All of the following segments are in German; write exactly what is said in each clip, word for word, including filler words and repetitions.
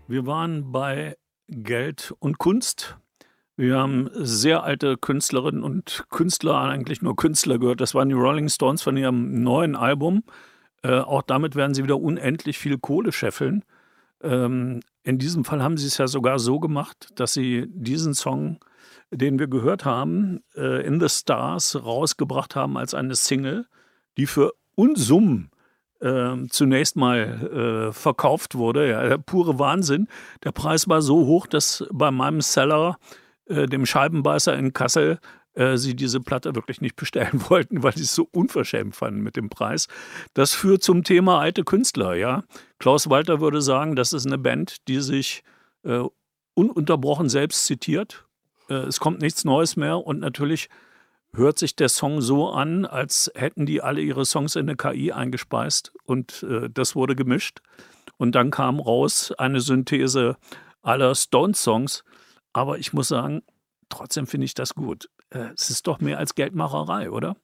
Wir waren bei Geld und Kunst. Wir haben sehr alte Künstlerinnen und Künstler, eigentlich nur Künstler gehört. Das waren die Rolling Stones von ihrem neuen Album. Äh, auch damit werden sie wieder unendlich viel Kohle scheffeln. Ähm, in diesem Fall haben sie es ja sogar so gemacht, dass sie diesen Song, den wir gehört haben, äh, In the Stars rausgebracht haben als eine Single, die für Unsummen äh, zunächst mal äh, verkauft wurde. Ja, der pure Wahnsinn. Der Preis war so hoch, dass bei meinem Seller, äh, dem Scheibenbeißer in Kassel, äh, sie diese Platte wirklich nicht bestellen wollten, weil sie es so unverschämt fanden mit dem Preis. Das führt zum Thema alte Künstler, ja. Klaus Walter würde sagen, das ist eine Band, die sich äh, ununterbrochen selbst zitiert. Äh, es kommt nichts Neues mehr und natürlich hört sich der Song so an, als hätten die alle ihre Songs in eine K I eingespeist und äh, das wurde gemischt. Und dann kam raus eine Synthese aller Stones-Songs. Aber ich muss sagen, trotzdem finde ich das gut. Äh, es ist doch mehr als Geldmacherei, oder?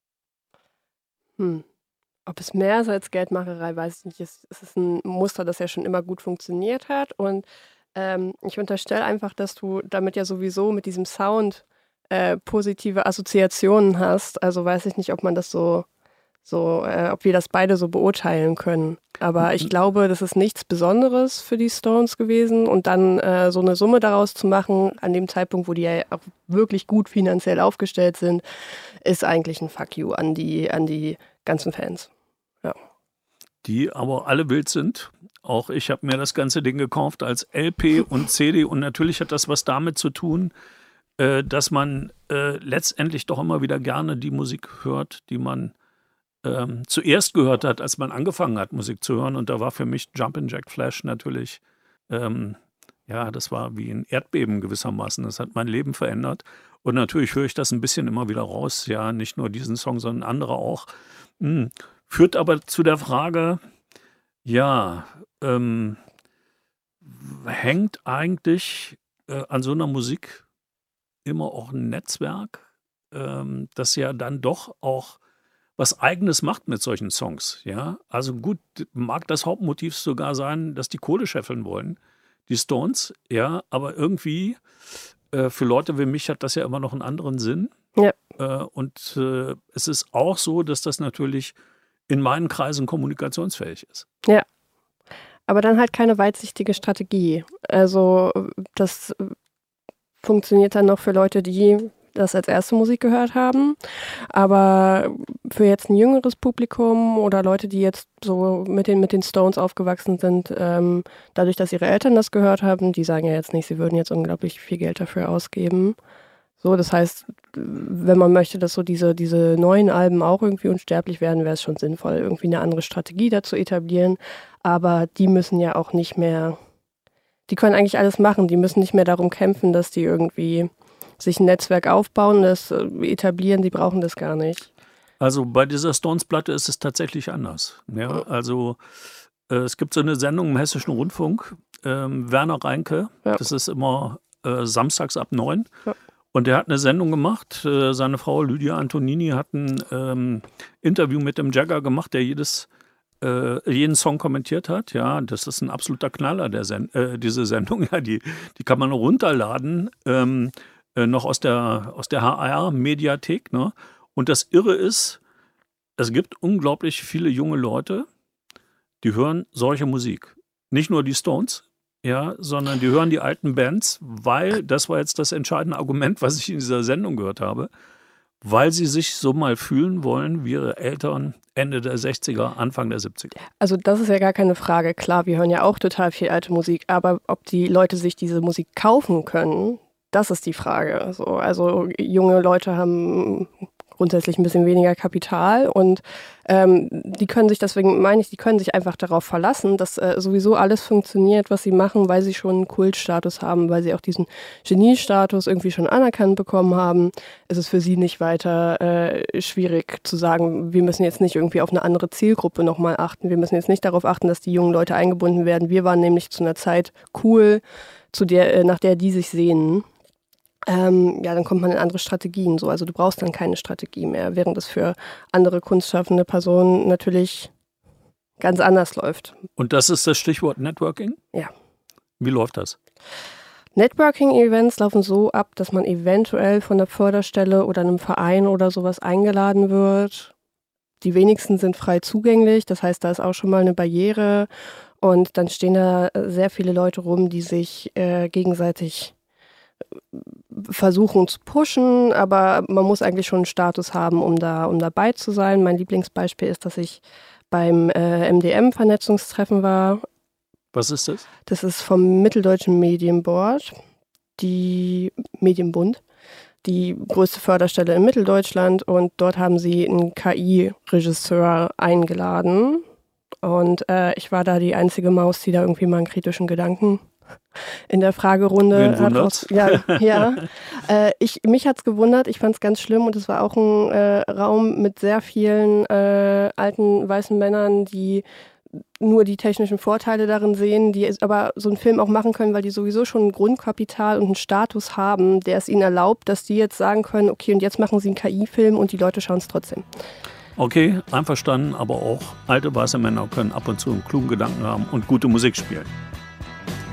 Hm. Ob es mehr ist als Geldmacherei, weiß ich nicht. Es, es ist ein Muster, das ja schon immer gut funktioniert hat. Und ähm, ich unterstelle einfach, dass du damit ja sowieso mit diesem Sound äh, positive Assoziationen hast. Also weiß ich nicht, ob man das so, so äh, ob wir das beide so beurteilen können. Aber ich glaube, das ist nichts Besonderes für die Stones gewesen. Und dann äh, so eine Summe daraus zu machen, an dem Zeitpunkt, wo die ja auch wirklich gut finanziell aufgestellt sind, ist eigentlich ein Fuck you an die, an die ganzen Fans. Ja. Die aber alle wild sind. Auch ich habe mir das ganze Ding gekauft als L P und C D. Und natürlich hat das was damit zu tun, äh, dass man äh, letztendlich doch immer wieder gerne die Musik hört, die man ähm, zuerst gehört hat, als man angefangen hat, Musik zu hören. Und da war für mich Jumpin' Jack Flash natürlich, ähm, ja, das war wie ein Erdbeben gewissermaßen. Das hat mein Leben verändert. Und natürlich höre ich das ein bisschen immer wieder raus. Ja, nicht nur diesen Song, sondern andere auch. Hm. Führt aber zu der Frage, ja, ähm, hängt eigentlich äh, an so einer Musik immer auch ein Netzwerk, ähm, das ja dann doch auch was Eigenes macht mit solchen Songs, ja? Also gut, mag das Hauptmotiv sogar sein, dass die Kohle scheffeln wollen, die Stones, ja, aber irgendwie äh, für Leute wie mich hat das ja immer noch einen anderen Sinn. Ja. Äh, und äh, es ist auch so, dass das natürlich in meinen Kreisen kommunikationsfähig ist. Ja. Aber dann halt keine weitsichtige Strategie. Also das funktioniert dann noch für Leute, die das als erste Musik gehört haben. Aber für jetzt ein jüngeres Publikum oder Leute, die jetzt so mit den, mit den Stones aufgewachsen sind, ähm, dadurch, dass ihre Eltern das gehört haben, die sagen ja jetzt nicht, sie würden jetzt unglaublich viel Geld dafür ausgeben. So, das heißt, wenn man möchte, dass so diese, diese neuen Alben auch irgendwie unsterblich werden, wäre es schon sinnvoll, irgendwie eine andere Strategie dazu etablieren. Aber die müssen ja auch nicht mehr, die können eigentlich alles machen. Die müssen nicht mehr darum kämpfen, dass die irgendwie sich ein Netzwerk aufbauen, das etablieren, die brauchen das gar nicht. Also bei dieser Stones-Platte ist es tatsächlich anders. Ja, also äh, es gibt so eine Sendung im Hessischen Rundfunk, ähm, Werner Reinke, Ja. das ist immer äh, samstags ab neun. Ja. Und der hat eine Sendung gemacht, äh, seine Frau Lydia Antonini hat ein ähm, Interview mit dem Jagger gemacht, der jedes, äh, jeden Song kommentiert hat. Ja, das ist ein absoluter Knaller, der Sen äh, diese Sendung. Ja, die, die kann man runterladen, ähm, äh, noch aus der, aus der H R-Mediathek. Ne? Und das Irre ist, es gibt unglaublich viele junge Leute, die hören solche Musik. Nicht nur die Stones, ja, sondern die hören die alten Bands, weil, das war jetzt das entscheidende Argument, was ich in dieser Sendung gehört habe, weil sie sich so mal fühlen wollen wie ihre Eltern Ende der sechziger, Anfang der siebziger. Also das ist ja gar keine Frage. Klar, wir hören ja auch total viel alte Musik, aber ob die Leute sich diese Musik kaufen können, das ist die Frage. So, also junge Leute haben grundsätzlich ein bisschen weniger Kapital und ähm, die können sich, deswegen meine ich, die können sich einfach darauf verlassen, dass äh, sowieso alles funktioniert, was sie machen, weil sie schon einen Kultstatus haben, weil sie auch diesen Geniestatus irgendwie schon anerkannt bekommen haben. Es ist für sie nicht weiter äh, schwierig zu sagen, wir müssen jetzt nicht irgendwie auf eine andere Zielgruppe nochmal achten, wir müssen jetzt nicht darauf achten, dass die jungen Leute eingebunden werden. Wir waren nämlich zu einer Zeit cool, zu der, äh, nach der die sich sehnen. Ähm, ja, dann kommt man in andere Strategien. So. Also du brauchst dann keine Strategie mehr, während es für andere kunstschaffende Personen natürlich ganz anders läuft. Und das ist das Stichwort Networking? Ja. Wie läuft das? Networking-Events laufen so ab, dass man eventuell von der Förderstelle oder einem Verein oder sowas eingeladen wird. Die wenigsten sind frei zugänglich, das heißt, da ist auch schon mal eine Barriere. Und dann stehen da sehr viele Leute rum, die sich äh, gegenseitig versuchen zu pushen, aber man muss eigentlich schon einen Status haben, um da um dabei zu sein. Mein Lieblingsbeispiel ist, dass ich beim äh, M D M-Vernetzungstreffen war. Was ist das? Das ist vom Mitteldeutschen Medienboard, die Medienbund, die größte Förderstelle in Mitteldeutschland, und dort haben sie einen K I-Regisseur eingeladen. Und äh, ich war da die einzige Maus, die da irgendwie mal einen kritischen Gedanken in der Fragerunde hat. Raus, ja, ja. Äh, ich, mich hat es gewundert, ich fand es ganz schlimm, und es war auch ein äh, Raum mit sehr vielen äh, alten weißen Männern, die nur die technischen Vorteile darin sehen, die aber so einen Film auch machen können, weil die sowieso schon ein Grundkapital und einen Status haben, der es ihnen erlaubt, dass die jetzt sagen können, okay, und jetzt machen sie einen K I-Film und die Leute schauen es trotzdem. Okay, einverstanden, aber auch alte weiße Männer können ab und zu einen klugen Gedanken haben und gute Musik spielen.